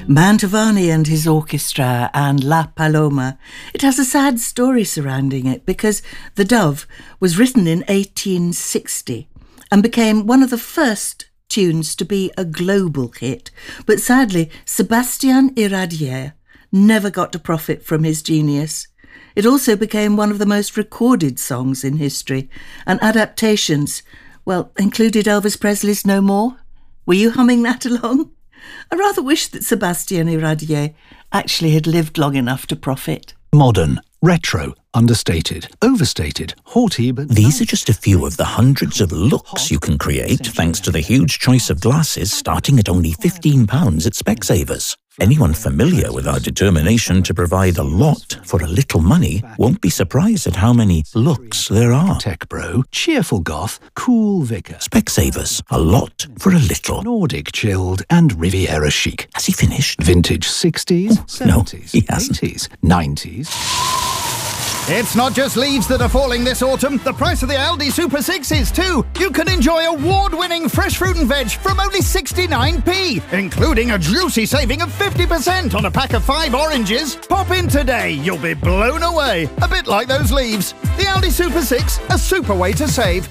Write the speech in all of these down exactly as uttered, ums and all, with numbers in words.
Mantovani and his orchestra and La Paloma. It has a sad story surrounding it because The Dove was written in eighteen sixty and became one of the first tunes to be a global hit. But sadly, Sébastien Iradier never got to profit from his genius. It also became one of the most recorded songs in history, and adaptations, well, included Elvis Presley's No More. Were you humming that along? I rather wish that Sébastien Iradier actually had lived long enough to profit. Modern, retro, understated, overstated, haughty, but... These are just a few of the hundreds of looks you can create thanks to the huge choice of glasses starting at only fifteen pounds at Specsavers. Anyone familiar with our determination to provide a lot for a little money won't be surprised at how many looks there are. Tech bro, cheerful goth, cool vicar. Specsavers, a lot for a little. Nordic chilled and Riviera chic. Has he finished? Vintage sixties, Oh, seventies, no, he hasn't. eighties, nineties. It's not just leaves that are falling this autumn. The price of the Aldi Super six is too. You can enjoy award-winning fresh fruit and veg from only sixty-nine p, including a juicy saving of fifty percent on a pack of five oranges. Pop in today. You'll be blown away. A bit like those leaves. The Aldi Super six, a super way to save.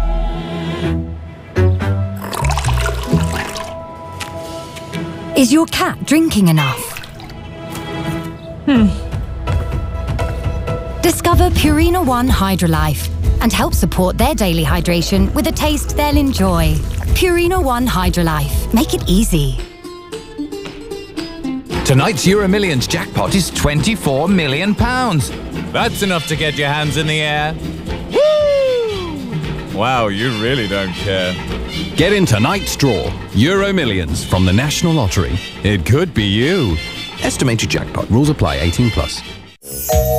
Is your cat drinking enough? Hmm. Discover Purina One Hydrolife and help support their daily hydration with a taste they'll enjoy. Purina One Hydrolife. Make it easy. Tonight's Euro Millions jackpot is twenty-four million pounds. That's enough to get your hands in the air. Woo! Wow, you really don't care. Get in tonight's draw. Euro Millions from the National Lottery. It could be you. Estimated jackpot. Rules apply. eighteen plus.